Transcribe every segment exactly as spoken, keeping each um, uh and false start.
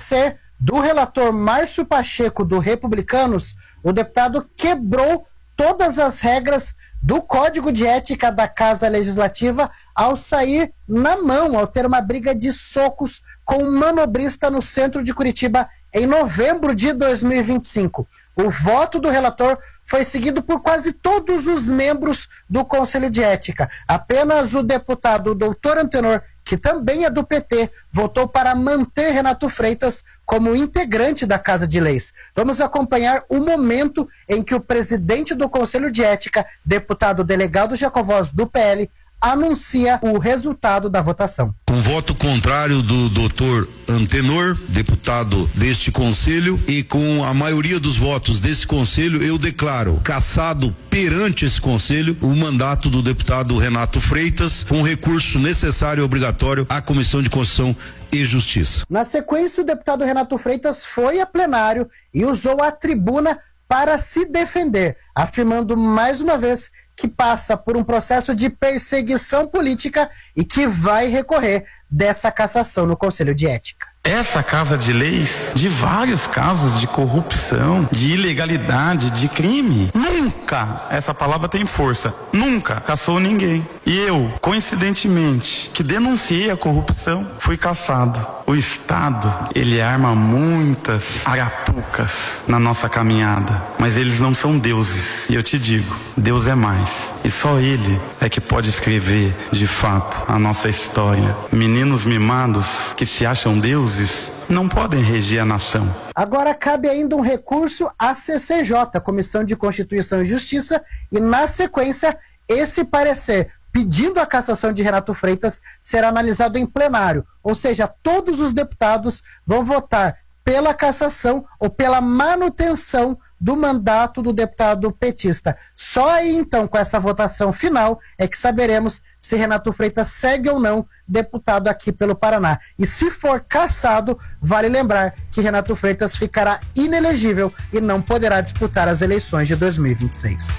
parecer do relator Márcio Pacheco, do Republicanos, o deputado quebrou todas as regras do Código de Ética da Casa Legislativa ao sair na mão, ao ter uma briga de socos com um manobrista no centro de Curitiba em novembro de dois mil e vinte e cinco. O voto do relator foi seguido por quase todos os membros do Conselho de Ética. Apenas o deputado doutor Antenor, que também é do P T, votou para manter Renato Freitas como integrante da Casa de Leis. Vamos acompanhar o momento em que o presidente do Conselho de Ética, deputado delegado Jacovós, do P L, anuncia o resultado da votação. Com voto contrário do doutor Antenor, deputado deste conselho, e com a maioria dos votos desse conselho, eu declaro cassado perante esse conselho o mandato do deputado Renato Freitas, com recurso necessário e obrigatório à Comissão de Constituição e Justiça. Na sequência, o deputado Renato Freitas foi a plenário e usou a tribuna para se defender, afirmando mais uma vez que passa por um processo de perseguição política e que vai recorrer dessa cassação no Conselho de Ética. Essa Casa de Leis, de vários casos de corrupção, de ilegalidade, de crime, nunca, essa palavra tem força, nunca cassou ninguém. E eu, coincidentemente, que denunciei a corrupção, fui cassado. O Estado, ele arma muitas arapucas na nossa caminhada, mas eles não são deuses. E eu te digo, Deus é mais. E só Ele é que pode escrever, de fato, a nossa história. Meninos mimados que se acham deuses não podem reger a nação. Agora cabe ainda um recurso à C C J, Comissão de Constituição e Justiça, e na sequência, esse parecer pedindo a cassação de Renato Freitas será analisado em plenário, ou seja, todos os deputados vão votar pela cassação ou pela manutenção do mandato do deputado petista. Só aí então, com essa votação final, é que saberemos se Renato Freitas segue ou não deputado aqui pelo Paraná. E se for cassado, vale lembrar que Renato Freitas ficará inelegível e não poderá disputar as eleições de dois mil e vinte e seis.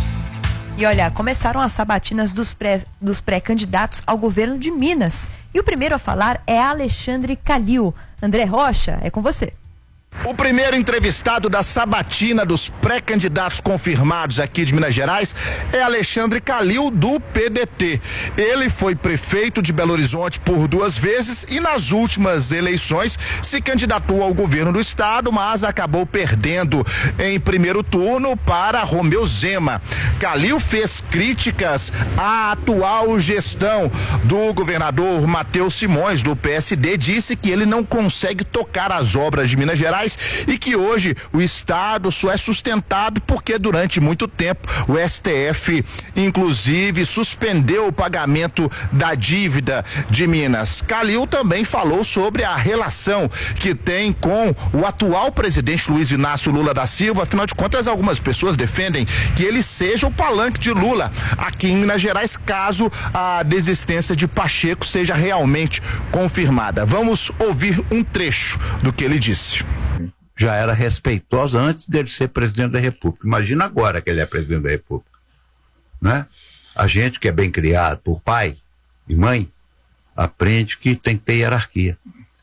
E olha, começaram as sabatinas dos, pré, dos pré-candidatos ao governo de Minas. E o primeiro a falar é Alexandre Calil. André Rocha, é com você. O primeiro entrevistado da sabatina dos pré-candidatos confirmados aqui de Minas Gerais é Alexandre Calil, do P D T. Ele foi prefeito de Belo Horizonte por duas vezes e nas últimas eleições se candidatou ao governo do estado, mas acabou perdendo em primeiro turno para Romeu Zema. Calil fez críticas à atual gestão do governador Matheus Simões, do P S D, disse que ele não consegue tocar as obras de Minas Gerais e que hoje o estado só é sustentado porque durante muito tempo o S T F inclusive suspendeu o pagamento da dívida de Minas. Calil também falou sobre a relação que tem com o atual presidente Luiz Inácio Lula da Silva. Afinal de contas, algumas pessoas defendem que ele seja o palanque de Lula aqui em Minas Gerais, caso a desistência de Pacheco seja realmente confirmada. Vamos ouvir um trecho do que ele disse. Já era respeitosa antes dele ser presidente da República. Imagina agora que ele é presidente da República, né? A gente que é bem criado por pai e mãe aprende que tem que ter hierarquia.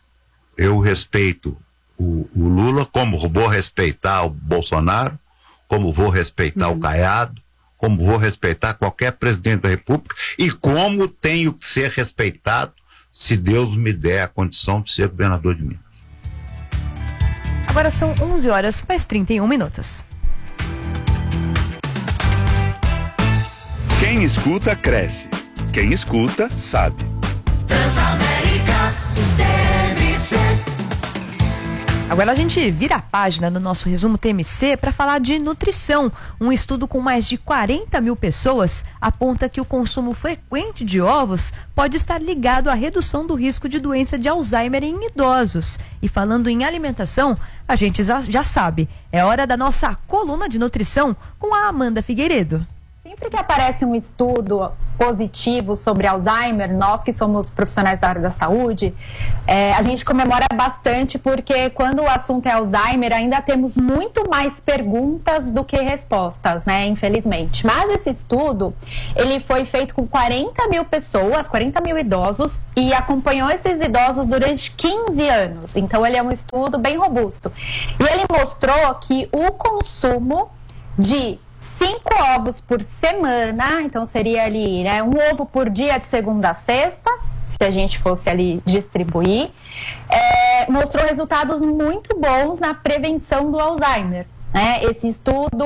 Eu respeito o, o Lula, como vou respeitar o Bolsonaro, como vou respeitar uhum. o Caiado, como vou respeitar qualquer presidente da República e como tenho que ser respeitado se Deus me der a condição de ser governador de Minas. Agora são onze horas mais trinta e um minutos. Quem escuta, cresce. Quem escuta, sabe. Transamérica T M C. Agora a gente vira a página no nosso resumo T M C para falar de nutrição. Um estudo com mais de quarenta mil pessoas aponta que o consumo frequente de ovos pode estar ligado à redução do risco de doença de Alzheimer em idosos. E falando em alimentação, a gente já sabe, é hora da nossa coluna de nutrição com a Amanda Figueiredo. cem Sempre que aparece um estudo positivo sobre Alzheimer, nós que somos profissionais da área da saúde, é, a gente comemora bastante, porque quando o assunto é Alzheimer, ainda temos muito mais perguntas do que respostas, né, infelizmente. Mas esse estudo, ele foi feito com quarenta mil pessoas, quarenta mil idosos, e acompanhou esses idosos durante quinze anos. Então ele é um estudo bem robusto. E ele mostrou que o consumo de cinco ovos por semana, então seria ali, né, um ovo por dia de segunda a sexta, se a gente fosse ali distribuir, é, mostrou resultados muito bons na prevenção do Alzheimer, né? Esse estudo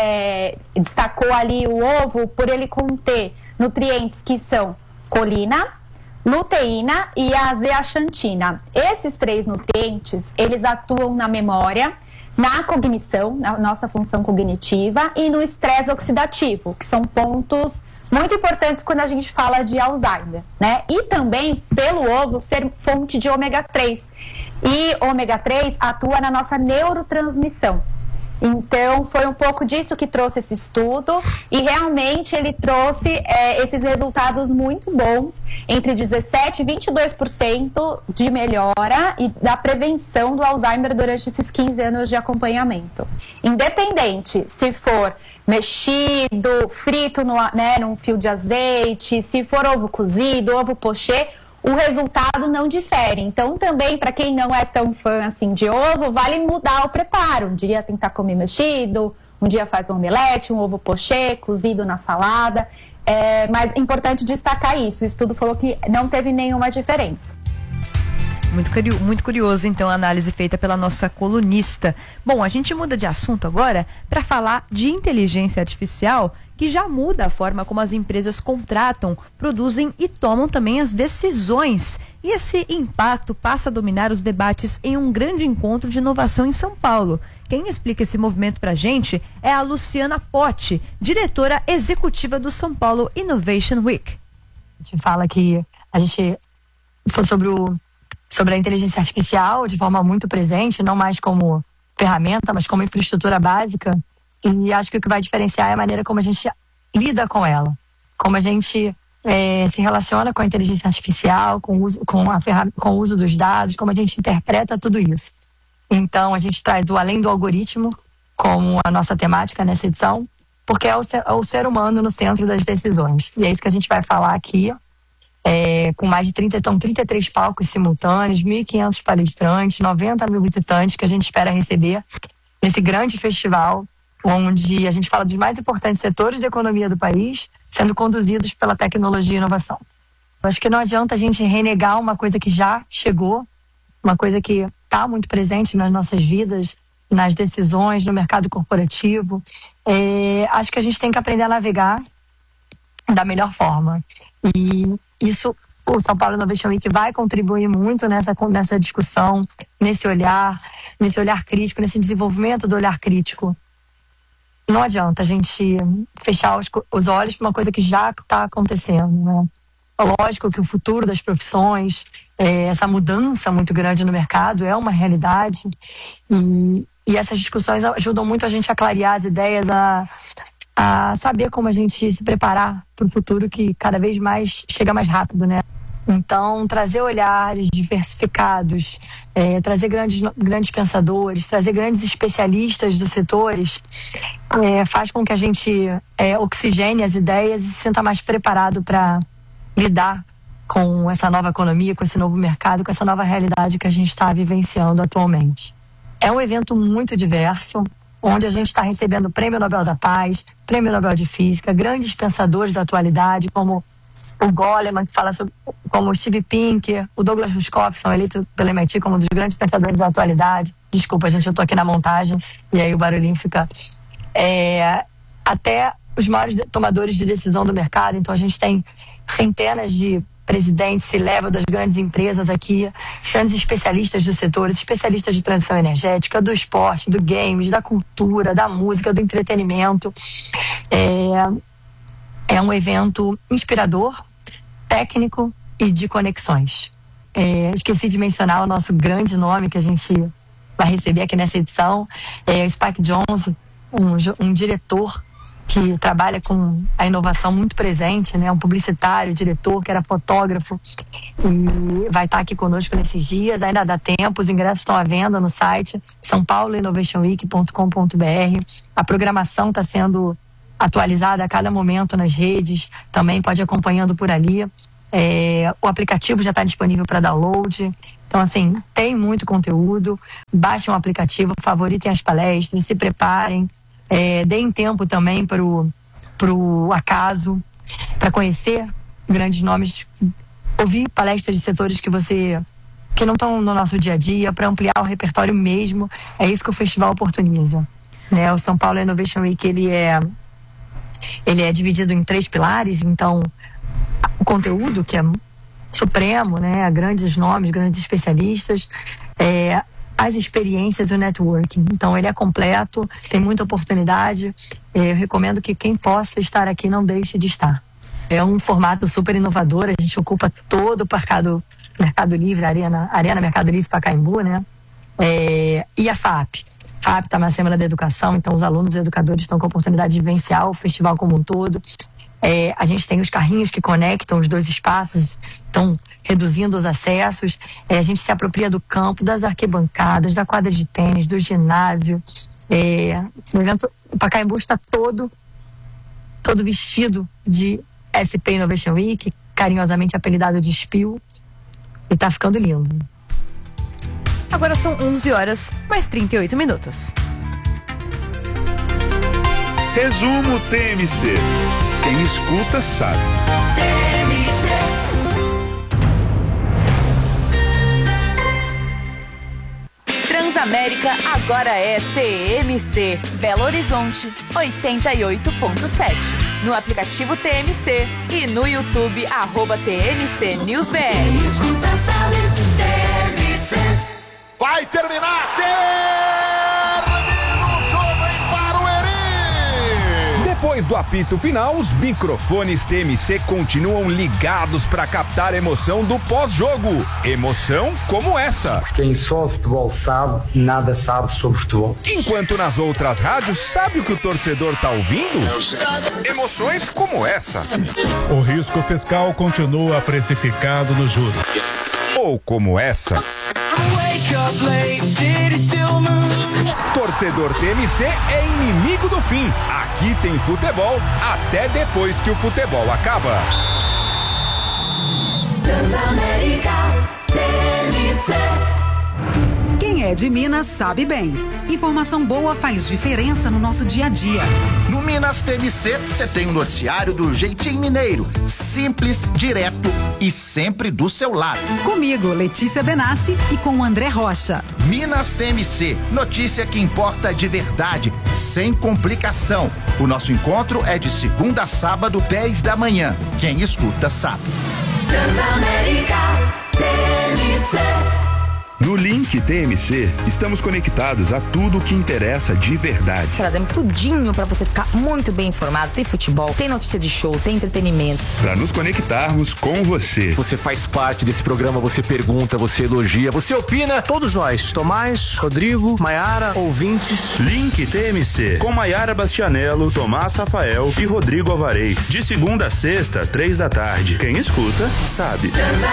é, destacou ali o ovo por ele conter nutrientes que são colina, luteína e a zeaxantina. Esses três nutrientes, eles atuam na memória, na cognição, na nossa função cognitiva, e no estresse oxidativo, que são pontos muito importantes quando a gente fala de Alzheimer, né? E também pelo ovo ser fonte de ômega três. E ômega três atua na nossa neurotransmissão. Então, foi um pouco disso que trouxe esse estudo, e realmente ele trouxe é, esses resultados muito bons, entre dezessete e vinte e dois por cento de melhora e da prevenção do Alzheimer durante esses quinze anos de acompanhamento. Independente se for mexido, frito no, né, num fio de azeite, se for ovo cozido, ovo pochê, o resultado não difere. Então, também, para quem não é tão fã assim de ovo, vale mudar o preparo. Um dia tentar comer mexido, um dia faz um omelete, um ovo pochê, cozido na salada. É, mas é importante destacar isso. O estudo falou que não teve nenhuma diferença. Muito, curio, muito curioso, então, a análise feita pela nossa colunista. Bom, a gente muda de assunto agora para falar de inteligência artificial, que já muda a forma como as empresas contratam, produzem e tomam também as decisões. E esse impacto passa a dominar os debates em um grande encontro de inovação em São Paulo. Quem explica esse movimento para a gente é a Luciana Potti, diretora executiva do São Paulo Innovation Week. A gente fala que a gente falou sobre, o, sobre a inteligência artificial de forma muito presente, não mais como ferramenta, mas como infraestrutura básica. E acho que o que vai diferenciar é a maneira como a gente lida com ela, como a gente é, se relaciona com a inteligência artificial, com o, uso, com, a ferram- com o uso dos dados, como a gente interpreta tudo isso. Então, a gente traz o além do algoritmo como a nossa temática nessa edição, porque é o ser, é o ser humano no centro das decisões. E é isso que a gente vai falar aqui, é, com mais de trinta, então, trinta e três palcos simultâneos, mil e quinhentos palestrantes, noventa mil visitantes que a gente espera receber nesse grande festival, onde a gente fala dos mais importantes setores da economia do país sendo conduzidos pela tecnologia e inovação. Eu acho que não adianta a gente renegar uma coisa que já chegou, uma coisa que está muito presente nas nossas vidas, nas decisões, no mercado corporativo. É, acho que a gente tem que aprender a navegar da melhor forma. E isso, o São Paulo Innovation Week vai contribuir muito nessa, nessa discussão, nesse olhar, nesse olhar crítico, nesse desenvolvimento do olhar crítico. Não adianta a gente fechar os, os olhos para uma coisa que já está acontecendo, né? Lógico que o futuro das profissões, é, essa mudança muito grande no mercado é uma realidade, e, e essas discussões ajudam muito a gente a clarear as ideias, a, a saber como a gente se preparar para o futuro que cada vez mais chega mais rápido, né? Então, trazer olhares diversificados, é, trazer grandes, grandes pensadores, trazer grandes especialistas dos setores, é, faz com que a gente é, oxigene as ideias e se sinta mais preparado para lidar com essa nova economia, com esse novo mercado, com essa nova realidade que a gente está vivenciando atualmente. É um evento muito diverso, onde a gente está recebendo o Prêmio Nobel da Paz, Prêmio Nobel de Física, grandes pensadores da atualidade, como o Goleman, que fala sobre, como o Steve Pinker, o Douglas Rushkoff, são eleitos pelo M I T como um dos grandes pensadores da atualidade. Desculpa, gente, eu tô aqui na montagem e aí o barulhinho fica... É, até os maiores tomadores de decisão do mercado. Então a gente tem centenas de presidentes se levam das grandes empresas aqui, grandes especialistas dos setores, especialistas de transição energética, do esporte, do games, da cultura, da música, do entretenimento. É, é um evento inspirador, técnico e de conexões. É, esqueci de mencionar o nosso grande nome que a gente vai receber aqui nessa edição, é o Spike Jonze, um, um diretor que trabalha com a inovação muito presente, né? Um publicitário, diretor, que era fotógrafo, e vai estar aqui conosco nesses dias. Ainda dá tempo, os ingressos estão à venda no site são paulo innovation week ponto com ponto b r. A programação está sendo atualizada a cada momento nas redes, também pode ir acompanhando por ali. É, o aplicativo já está disponível para download. Então, assim, tem muito conteúdo. Baixem o aplicativo, favoritem as palestras, se preparem. É, deem tempo também para o acaso, para conhecer grandes nomes, ouvir palestras de setores que você que não estão no nosso dia a dia, para ampliar o repertório mesmo. É isso que o festival oportuniza, né? O São Paulo Innovation Week, ele é ele é dividido em três pilares. Então, o conteúdo, que é supremo, né? Grandes nomes, grandes especialistas, é, as experiências e o networking. Então, ele é completo, tem muita oportunidade. Eu recomendo que quem possa estar aqui não deixe de estar. É um formato super inovador, a gente ocupa todo o mercado, mercado Livre, Arena, Arena Mercado Livre Pacaembu, né? É, e a FAP. A FAP está na Semana da Educação, então os alunos e educadores estão com a oportunidade de vivenciar o festival como um todo. É, a gente tem os carrinhos que conectam os dois espaços, estão reduzindo os acessos. É, a gente se apropria do campo, das arquibancadas, da quadra de tênis, do ginásio. É, esse evento, o Pacaembu está todo, todo vestido de S P Innovation Week, carinhosamente apelidado de S P I L, e está ficando lindo. Agora são onze horas, mais trinta e oito minutos. Resumo T M C. Quem escuta sabe. Transamérica agora é T M C. Belo Horizonte, oitenta e oito ponto sete. No aplicativo T M C e no YouTube, arroba T M C News B R. Quem escuta sabe. T M C. Vai terminar! Depois do apito final, os microfones T M C continuam ligados para captar a emoção do pós-jogo. Emoção como essa. Quem só futebol sabe, nada sabe sobre futebol. Enquanto nas outras rádios, sabe o que o torcedor tá ouvindo? Emoções como essa. O risco fiscal continua precificado nos juros. Ou como essa. Torcedor T M C é inimigo do fim. Aqui tem futebol até depois que o futebol acaba. Transamérica T M C. Quem é de Minas sabe bem. Informação boa faz diferença no nosso dia a dia. No Minas T M C, você tem um noticiário do jeitinho mineiro. Simples, direto e sempre do seu lado. Comigo, Letícia Benassi, e com o André Rocha. Minas T M C, notícia que importa de verdade, sem complicação. O nosso encontro é de segunda a sábado, dez da manhã. Quem escuta sabe. Transamérica T M C. No Link T M C, estamos conectados a tudo o que interessa de verdade. Trazemos tudinho pra você ficar muito bem informado. Tem futebol, tem notícia de show, tem entretenimento. Pra nos conectarmos com você. Você faz parte desse programa, você pergunta, você elogia, você opina. Todos nós, Tomás, Rodrigo, Maiara, ouvintes. Link T M C, com Maiara Bastianello, Tomás Rafael e Rodrigo Alvarez. De segunda a sexta, três da tarde. Quem escuta, sabe. Transamérica